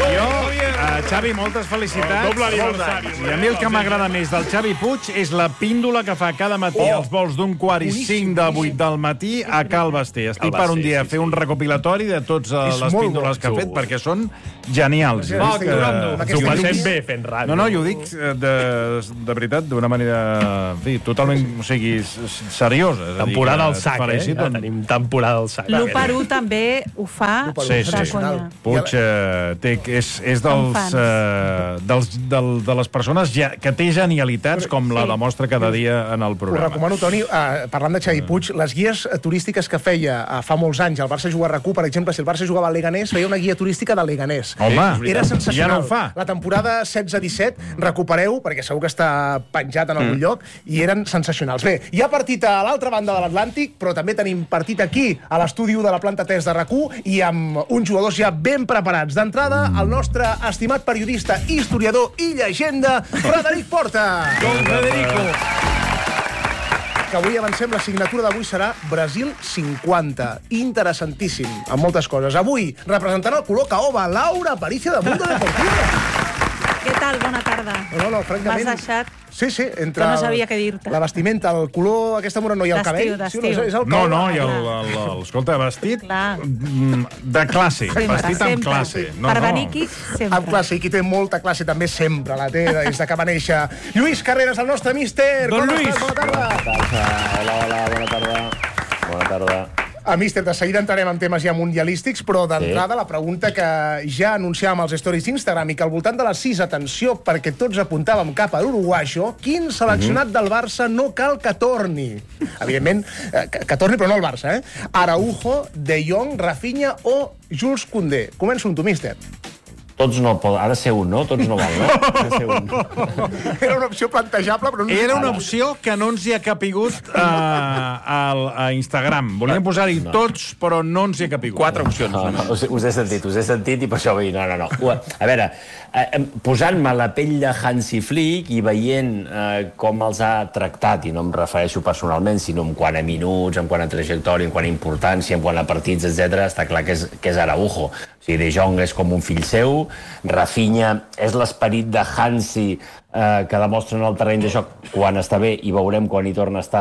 Xavi, moltes felicitats. Doble aniversari. I a mi el que m'agrada més del Xavi Puig és la píndola que fa cada matí als vols d'1 quart i 5 de 8 del matí a Cal Basté. Estic per un dia a fer un recopilatori de totes les píndoles que ha fet, perquè són genials. S'ho passem bé fent ràdio. No, jo ho dic de veritat, d'una manera totalment, o sigui, seriosa. Temporada al sac, eh? Ja tenim temporada al sac. L'1x1 també ho fa. Sí. Puig és de les persones que té genialitats com la demostra cada dia en el Us programa. recomano, Toni, parlant de Xavi Puig, les guies turístiques que feia fa molts anys el Barça jugar a RAC1, per exemple, si el Barça jugava al Leganés, feia una guia turística del Leganés. Home, era sensacional. ja no ho fa. La temporada 16-17, recupereu, perquè segur que està penjat en algun lloc, i eren sensacionals. Bé, hi ha partit a l'altra banda de l'Atlàntic, però també tenim partit aquí, a l'estudi 1 de la planta 3 de RAC1, i amb uns jugadors ja ben preparats. D'entrada, el nostre estimat periodista, historiador i llegenda, Frederic Porta. Don Federico. Que avui avancem, la signatura d'avui serà Brasil 50. Interessantíssim, amb moltes coses. Avui, representant el color caoba, Laura Aparicio de Mundo Deportivo. Què tal? Bona tarda. No, francament... M'has deixat... Sí, entre... Que no sabia què dir-te. La vestimenta, el color, aquesta morena i el cabell. D'estiu. Sí, és el No, i escolta, vestit de classe, vestit amb classe. Per venir aquí, sempre. Amb classe, i qui té molta classe també sempre la té, des de que va néixer. Lluís Carreras, el nostre míster. Don Lluís. Bona tarda. Hola, bona tarda. Bona tarda. Míster, de seguida entrarem en temes ja mundialístics, però d'entrada la pregunta que ja anunciàvem als stories d'Instagram i que al voltant de les 6, atenció, perquè tots apuntàvem cap a l'uruguaixo, quin seleccionat del Barça no cal que torni? Evidentment, que torni, però no el Barça, eh? Araujo, De Jong, Rafinha o Jules Koundé. Començo amb tu, míster. Tots no poden... Ha de ser un, no? Tots no val, no? Ha de ser un. Era una opció plantejable, però no... Era una opció que no ens hi ha capigut a Instagram. Volíem posar-hi tots, però no ens hi ha capigut. 4 opcions. No, us he sentit i per això vull dir, no. A veure, posant-me la pell de Hansi Flick i veient com els ha tractat, i no em refereixo personalment, sinó en quant a minuts, en quant a trajectòria, en quant a importància, en quant a partits, etc., està clar que és Araujo. O sigui, De Jong és com un fill seu, Rafinha és l'esperit de Hansi que demostra en el terreny de joc quan està bé, i veurem quan hi torna a estar,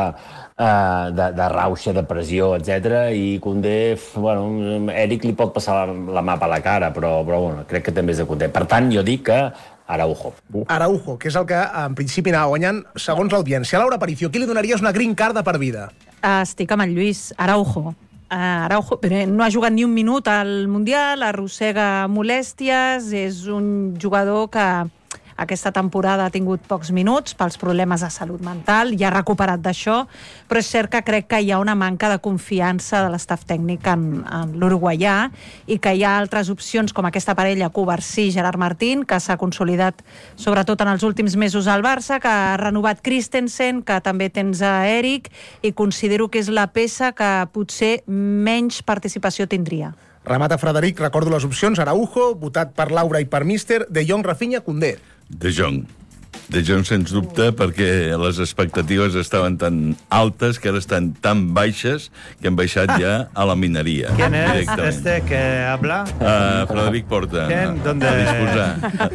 de rauxa, de pressió, etc. I Koundé, bueno, Eric li pot passar la mà per la cara, però bueno, crec que també és de Koundé. Per tant, jo dic que Araujo. Araujo, que és el que en principi anava guanyant segons l'audiència. Laura Aparicio, qui li donaries una green card de per vida? Estic amb el Lluís. Araujo, però no ha jugat ni un minut al Mundial, arrossega molèsties, és un jugador que aquesta temporada ha tingut pocs minuts pels problemes de salut mental, ja ha recuperat d'això, però és cert que crec que hi ha una manca de confiança de l'estaf tècnic en l'uruguaià i que hi ha altres opcions com aquesta parella Covarsí-Gerard Martín, que s'ha consolidat sobretot en els últims mesos al Barça, que ha renovat Christensen, que també tens a Eric, i considero que és la peça que potser menys participació tindria. Remata Frederic, recordo les opcions: Araujo, votat per Laura i per míster, De Jong, Rafinha, Koundé. De Jong. De Jong, sens dubte, perquè les expectatives estaven tan altes que ara estan tan baixes que han baixat ja a la mineria. ¿Quién es este que habla? Frederic Porta. ¿Quién? ¿Dónde? A disposar.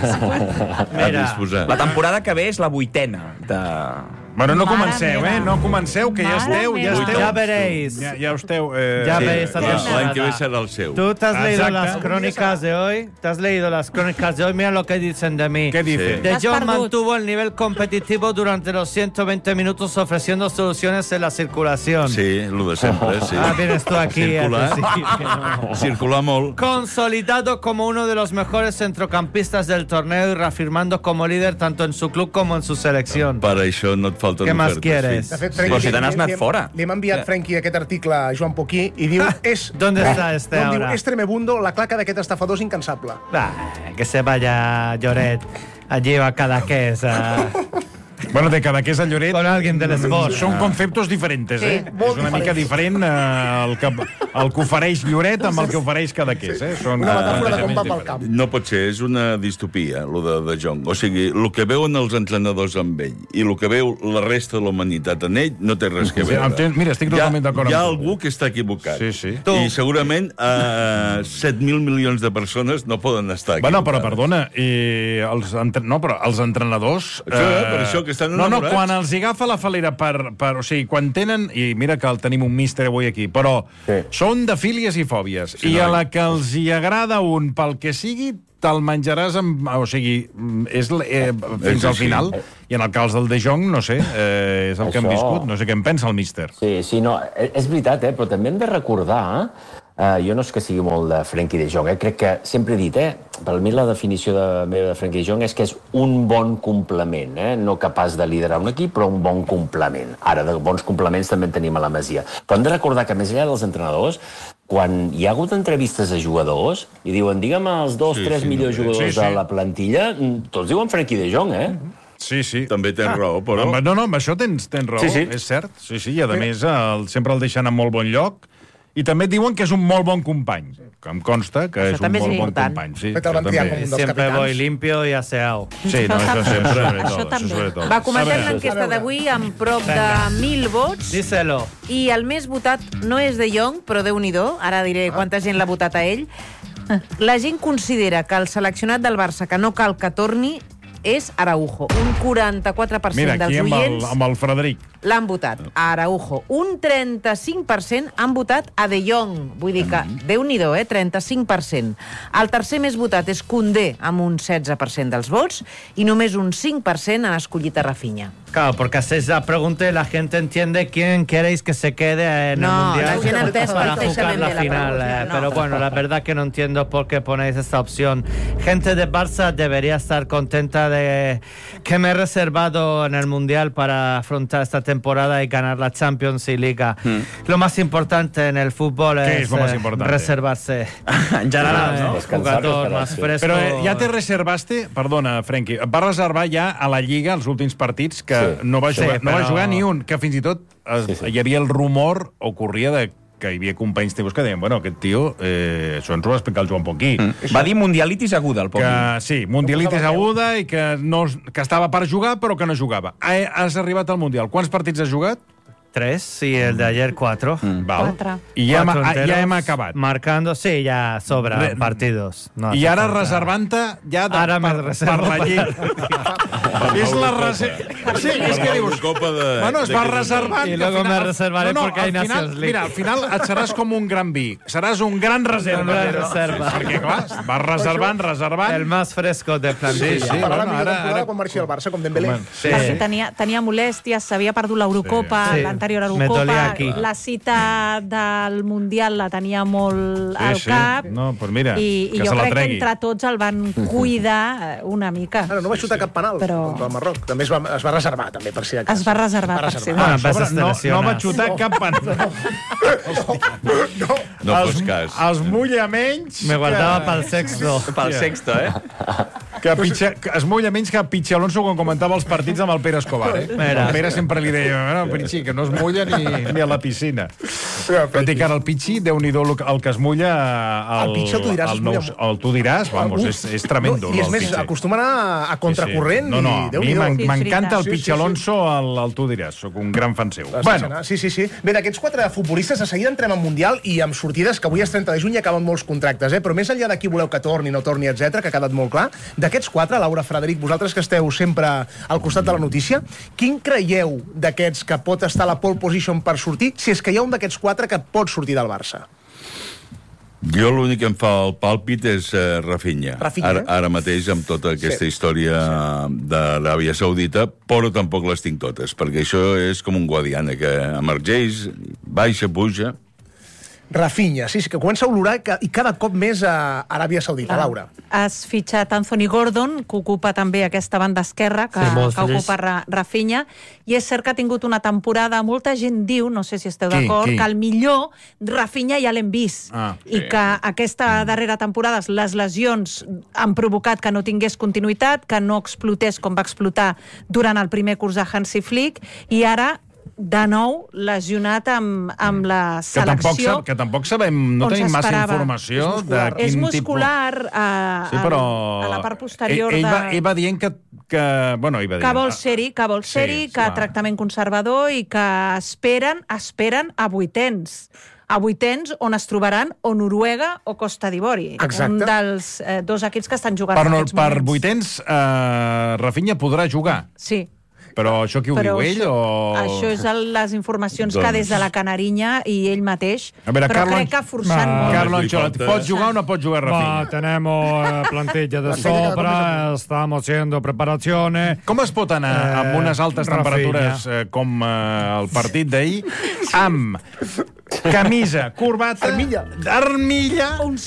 Mira. A disposar. La temporada que ve és la 8ª de... Bueno, no comenceu, No comenceu, que ja esteu. Ya veréis. Ja esteu... Ya veréis. L'any que ve serà el seu. Tú te has leído las crónicas de hoy. Te has leído las crónicas de hoy. Mira lo que dicen de mí. ¿Qué dice? De Jong mantuvo el nivel competitivo durante los 120 minutos ofreciendo soluciones en la circulación. Sí, lo de sempre, sí. Vienes tú aquí a decir que no. Circular molt. Consolidado como uno de los mejores centrocampistas del torneo y reafirmando como líder tanto en su club como en su selección. Per això no et falten ¿Qué más ofertes. quieres? De fet, Però si te n'has anat fora. Li hem enviat, Frenkie, aquest article a Joan Poquí i diu... ¿Dónde está este diu, ahora? és tremebundo, la claca d'aquest estafador és incansable. Que se vaya Lloret allí a Cadaqués Bueno, de Cadaqués a Lloret... Con alguien de l'esport. Són conceptos diferents, eh? És una mica diferent el que ofereix Lloret amb el que ofereix Cadaqués, eh? Són una metàfora de com va pel camp. No pot ser, és una distopia, lo de Jong. O sigui, el que veuen els entrenadors amb ell i el que veu la resta de la humanitat en ell no té res que veure. Mira, estic totalment d'acord amb tu. Hi ha algú que està equivocat. Sí. I segurament 7.000 milions de persones no poden estar equivocades. Bueno, però perdona, però els entrenadors... Per això que estan enamorats. No, quan els agafa la falera o sigui, quan tenen... I mira que tenim un míster avui aquí, però són de fílies i fòbies. I a la que els hi agrada un pel que sigui, te'l menjaràs amb... O sigui, fins al final. I en el cas del De Jong, no sé, és el que hem viscut. No sé què en pensa el míster. Sí, no, és veritat, però també hem de recordar... Jo no és que sigui molt de Frenkie de Jong, crec que sempre he dit, per mi la definició meva de Frenkie de Jong és que és un bon complement, no capaç de liderar un equip, però un bon complement. Ara, de bons complements també en tenim a la Masia. Però hem de recordar que, més enllà dels entrenadors, quan hi ha hagut entrevistes a jugadors i diuen, digue'm els 2-3 millors jugadors de la plantilla, tots diuen Frenkie de Jong, Sí. També tens raó, però... No, amb això tens raó, és cert. Sí, i a més sempre el deixen en molt bon lloc. I també diuen que és un molt bon company, que em consta que és un molt bon company. Sí, Siempre voy limpio y aseado. Sí, no, això sempre. Això també. Va, comentem l'enquesta d'avui amb prop de 1.000 vots. Díselo. I el més votat no és De Jong, però Déu-n'hi-do, ara diré quanta gent l'ha votat a ell. La gent considera que el seleccionat del Barça que no cal que torni és Araujo. Un 44% dels oients... Mira, aquí amb el Frederic. L'han votat a Araujo. Un 35% han votat a De Jong. Vull dir que, Déu-n'hi-do, 35%. El tercer més votat és Koundé, amb un 16% dels vots, i només un 5% han escollit a Rafinha. Claro, porque haces la pregunta y la gente entiende quién queréis que se quede en el Mundial para jugar la final. Pero bueno, la verdad que no entiendo por qué ponéis esta opción. Gente de Barça debería estar contenta de que me he reservado en el Mundial para afrontar esta temporada y ganar la Champions y Liga. Lo más importante en el fútbol es reservarse. En general, ¿no? Jugador más fresco. Però ja te reservaste, perdona, Frenkie, va reservar ja a la Lliga els últims partits que no va jugar ni un, que fins i tot hi havia el rumor o corria de que hi havia companys teus que deien, bueno, aquest tio, això ens ho va explicar el Joan Ponquí. Va dir mundialitis aguda, el Ponquí. Sí, mundialitis aguda i que estava per jugar, però que no jugava. Has arribat al Mundial. Quants partits has jugat? 3 y el de ayer 4. Val. I ja hem acabat. Marcando, sí, ya sobra partidos. No I ara reservant-te ja per la Lliga. És la reserva. Sí, és que dius... Bueno, es va reservant. I luego me reservaré porque hay Nations League. Mira, al final et seràs com un gran vi. Seràs un gran reserva. Perquè, clar, vas reservant. El más fresco de plantilla. Sí, ara la millor temporada quan marxi el Barça, com Dembélé. Tenia molèsties, s'havia perdut l'Eurocopa, l'anterior Eurocopa, la cita del Mundial la tenia molt al cap, i jo crec que entre tots el van cuidar una mica. No va xutar cap penal contra el Marroc. També es va reservar, també, per si de cas. Es va reservar, per si de cas. No va xutar cap penal. No fos cas. Els mulla menys... Me guardava pel sexto. Pel sexto, Es mulla menys que Pichi Alonso quan comentava els partits amb el Pere Escobar. El Pere sempre li deia, Pichi, que no es mulla ni a la piscina. Tot i que ara el Pichi, Déu-n'hi-do el que es mulla... El Pichi el tu diràs, es mulla molt. El tu diràs, vamos, és tremendo. I és més, acostuma a anar a contracorrent. No, a mi m'encanta el Pichi Alonso al tu diràs. Soc un gran fan seu. Sí. Bé, d'aquests 4 futbolistes, de seguida entrem al Mundial i amb sortides que avui és 30 de juny i acaben molts contractes, però més enllà de qui voleu que torni, no torni, etc, que ha quedat molt clar, d'aquests 4, Laura, Frederic, vosaltres que esteu sempre al costat de la notícia, quin creieu d'aquests que pot estar a la pole position per sortir, si és que hi ha un d'aquests 4 que pot sortir del Barça? Jo l'únic que em fa el pàlpit és Rafinha. Ara mateix, amb tota aquesta història de l'Aràbia Saudita, però tampoc les tinc totes, perquè això és com un Guadiana, que emergeix, baixa, puja... Rafinha, sí, que comença a olorar i cada cop més a Aràbia Saudita, Laura. Has fitxat Anthony Gordon, que ocupa també aquesta banda esquerra que ocupa Rafinha, i és cert que ha tingut una temporada, molta gent diu, no sé si esteu d'acord, que el millor Rafinha ja l'hem vist, i que aquesta darrera temporada les lesions han provocat que no tingués continuïtat, que no explotés com va explotar durant el primer curs de Hansi Flick, i ara de nou lesionat amb la selecció. Que tampoc sabem, no tenim massa informació de quin tipus... És muscular a la part posterior de... Ell va dient que vol ser-hi, que tractament conservador i que esperen a vuitens on es trobaran o Noruega o Costa d'Ivori. Un dels dos equips que estan jugant en aquests moments. Per vuitens, Rafinha podrà jugar? Sí. Però això qui ho diu, ell o...? Això és les informacions que des de la Canarinya i ell mateix, però crec que forçant molt. Carlo Ancelotti, ¿pot jugar o no pot jugar Rafinha? Tenemos plantilla de sobra, estamos haciendo preparaciones. Com es pot anar amb unes altes temperatures com el partit d'ahir, amb camisa, corbata, armilla,